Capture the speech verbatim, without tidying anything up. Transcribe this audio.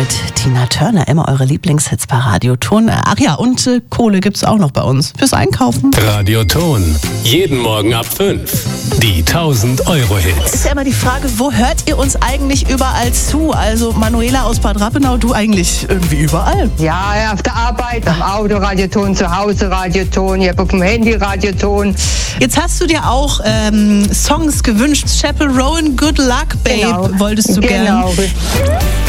Tina Turner, immer eure Lieblingshits bei Radioton. Ach ja, und äh, Kohle gibt's auch noch bei uns fürs Einkaufen. Radioton, jeden Morgen ab fünf. Die tausend Euro Hits. Ist ja immer die Frage, wo hört ihr uns eigentlich überall zu? Also Manuela aus Bad Rappenau, du eigentlich irgendwie überall. Ja, auf der Arbeit, am Auto Radioton, zu Hause Radioton, ich habe auf dem Handy Radioton. Jetzt hast du dir auch ähm, Songs gewünscht. Chappell Rowan, Good Luck, Babe, Genau. wolltest du genau. gern.